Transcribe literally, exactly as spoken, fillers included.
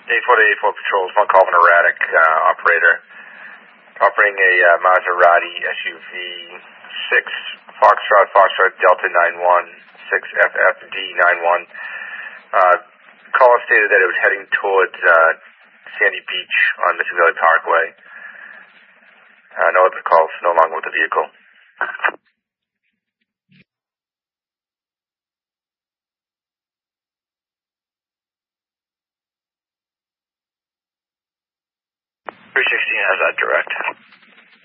eight four eight four Patrol, one Calvin Erratic, uh, operator, operating a uh, Maserati S U V six Foxtrot Foxtrot Delta nine one six F F D nine one. Uh, call stated that it was heading towards uh, Sandy Beach on Mission Valley Parkway. Uh, no other calls, no longer with the vehicle. three sixteen has that direct.